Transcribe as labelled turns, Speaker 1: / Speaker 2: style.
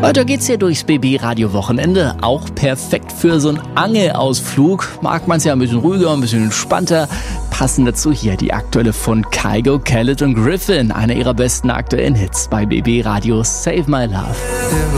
Speaker 1: Weiter geht's hier durchs BB-Radio-Wochenende. Auch perfekt für so einen Angelausflug. Mag man's ja ein bisschen ruhiger, ein bisschen entspannter. Passend dazu hier die aktuelle von Kygo, Khaled und Griffin. Einer ihrer besten aktuellen Hits bei BB Radio, Save My Love.